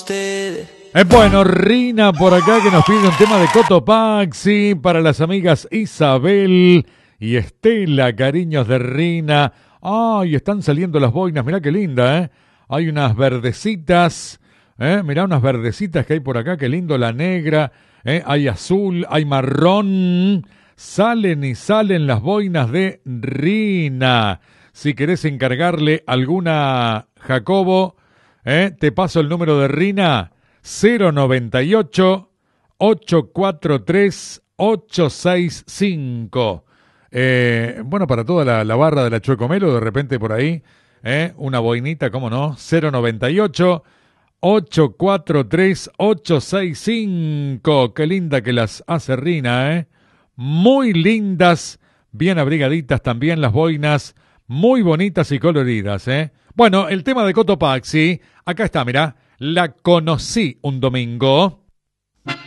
usted. Bueno, Rina por acá que nos pide un tema de Cotopaxi para las amigas Isabel y Estela, cariños de Rina. Ay, están saliendo las boinas, mirá qué linda, ¿eh? Hay unas verdecitas, mirá unas verdecitas que hay por acá, qué lindo, la negra, hay azul, hay marrón. Salen y salen las boinas de Rina. Si querés encargarle alguna, Jacobo, te paso el número de Rina. 098-843-865. Bueno, para toda la barra de la Chuecomelo, de repente por ahí, una boinita, ¿cómo no? 098-843-865. Qué linda que las hace Rina, muy lindas, bien abrigaditas también las boinas, muy bonitas y coloridas, Bueno, el tema de Cotopaxi, acá está, mirá. La conocí un domingo